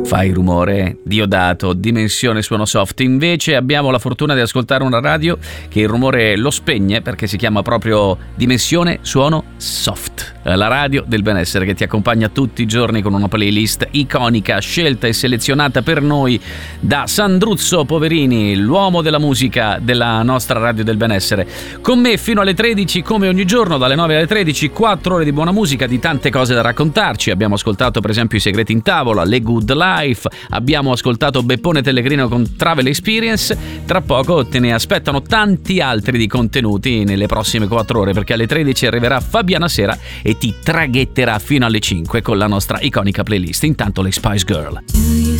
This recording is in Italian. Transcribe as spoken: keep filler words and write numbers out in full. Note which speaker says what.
Speaker 1: Fai rumore, Diodato, Dimensione Suono Soft. Invece abbiamo la fortuna di ascoltare una radio che il rumore lo spegne, perché si chiama proprio Dimensione Suono Soft, la radio del benessere che ti accompagna tutti i giorni con una playlist iconica scelta e selezionata per noi da Sandruzzo Poverini, l'uomo della musica della nostra radio del benessere. Con me fino alle tredici, come ogni giorno, dalle nove alle tredici, quattro ore di buona musica, di tante cose da raccontarci. Abbiamo ascoltato per esempio I segreti in tavola, le Good Life, abbiamo ascoltato Beppone Pellegrino con Travel Experience. Tra poco te ne aspettano tanti altri di contenuti nelle prossime quattro ore, perché alle tredici arriverà Fabiana Sera e ti traghetterà fino alle cinque con la nostra iconica playlist. Intanto le Spice Girl.